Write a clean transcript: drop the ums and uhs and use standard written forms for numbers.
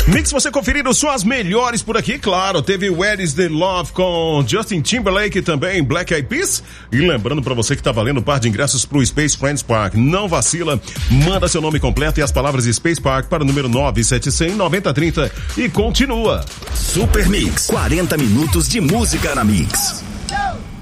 Mix, você conferindo só as melhores por aqui, claro. Teve Where is the Love com Justin Timberlake e também Black Eyed Peas. E lembrando pra você que tá valendo um par de ingressos pro Space Friends Park. Não vacila, manda seu nome completo e as palavras Space Park para o número 97100-9030 e continua. Super Mix, 40 minutos de música na Mix.